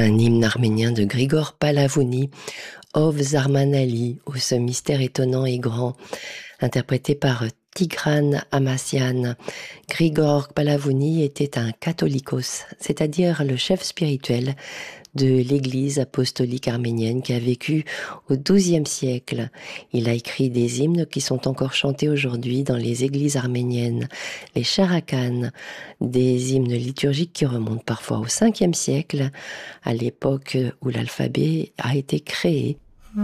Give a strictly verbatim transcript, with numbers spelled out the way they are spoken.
un hymne arménien de Grigor Palavouni, Ov Zarmanali, ou ce mystère étonnant et grand, interprété par Tigran Amassian. Grigor Palavouni était un catholicos, c'est-à-dire le chef spirituel de l'église apostolique arménienne qui a vécu au douzième siècle. Il a écrit des hymnes qui sont encore chantés aujourd'hui dans les églises arméniennes, les charakan, des hymnes liturgiques qui remontent parfois au cinquième siècle, à l'époque où l'alphabet a été créé.